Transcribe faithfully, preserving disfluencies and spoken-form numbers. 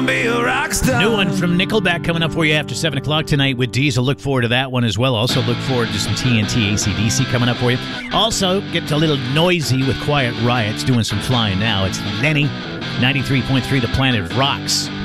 be a rock star. New one from Nickelback coming up for you after seven o'clock tonight with Diesel. Look forward to that one as well. Also look forward to some T N T A C D C coming up for you. Also, get a little noisy with Quiet Riot's doing some flying now. It's Lenny, ninety-three point three The Planet Rocks.